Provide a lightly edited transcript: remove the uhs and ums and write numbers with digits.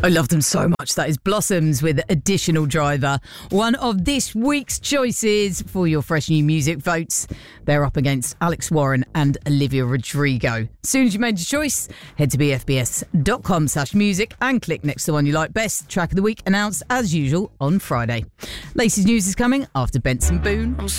I love them so much. That is Blossoms with Additional Driver. One of this week's choices for your fresh new music votes. They're up against Alex Warren and Olivia Rodrigo. As soon as you made your choice, head to bfbs.com/music and click next to the one you like best. Track of the week announced as usual on Friday. Latest news is coming after Benson Boone.